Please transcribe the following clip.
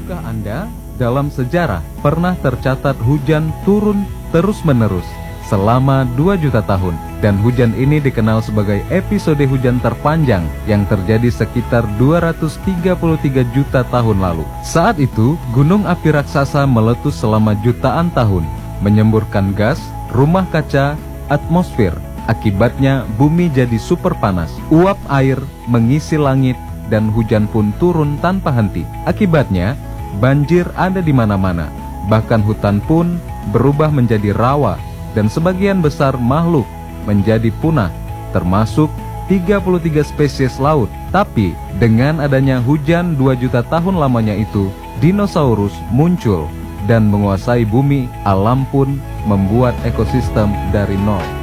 Tahukah Anda, dalam sejarah pernah tercatat hujan turun terus-menerus selama 2 juta tahun, dan hujan ini dikenal sebagai episode hujan terpanjang yang terjadi sekitar 233 juta tahun lalu. Saat itu, gunung api raksasa meletus selama jutaan tahun, menyemburkan gas, rumah kaca, atmosfer. Akibatnya bumi jadi super panas, uap air mengisi langit, dan hujan pun turun tanpa henti. Akibatnya, banjir ada di mana-mana. Bahkan hutan pun berubah menjadi rawa, dan sebagian besar makhluk menjadi punah, termasuk 33 spesies laut. Tapi, dengan adanya hujan 2 juta tahun lamanya itu, dinosaurus muncul dan menguasai bumi. Alam pun membuat ekosistem dari nol.